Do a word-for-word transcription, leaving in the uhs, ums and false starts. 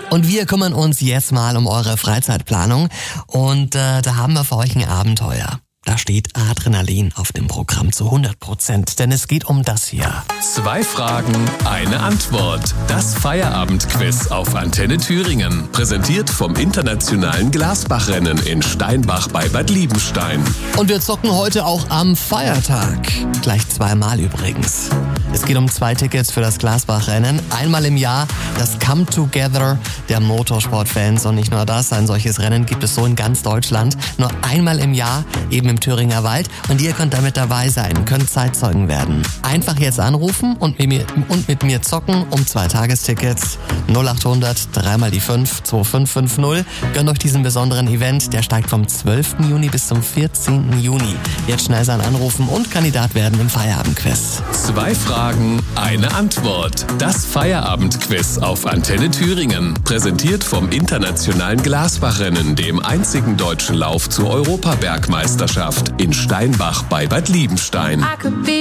Und wir kümmern uns jetzt mal um eure Freizeitplanung und äh, da haben wir für euch ein Abenteuer. Da steht Adrenalin auf dem Programm zu hundert Prozent, denn es geht um das hier. Zwei Fragen, eine Antwort. Das Feierabendquiz auf Antenne Thüringen. Präsentiert vom internationalen Glasbachrennen in Steinbach bei Bad Liebenstein. Und wir zocken heute auch am Feiertag. Gleich zweimal übrigens. Es geht um zwei Tickets für das Glasbachrennen. Einmal im Jahr das Come Together der Motorsportfans. Und nicht nur das, ein solches Rennen gibt es so in ganz Deutschland. Nur einmal im Jahr, eben im Thüringer Wald. Und ihr könnt damit dabei sein, könnt Zeitzeugen werden. Einfach jetzt anrufen und mit mir, und mit mir zocken um zwei Tagestickets. null acht hundert, dreimal die fünf, zwei fünf fünf null. Gönnt euch diesen besonderen Event. Der steigt vom zwölften Juni bis zum vierzehnten Juni. Jetzt schnell sein Anrufen und Kandidat werden im Feierabendquiz. Zwei Fragen, eine Antwort. Das Feierabendquiz auf Antenne Thüringen. Präsentiert vom internationalen Glasbachrennen, dem einzigen deutschen Lauf zur Europabergmeisterschaft in Steinbach bei Bad Liebenstein.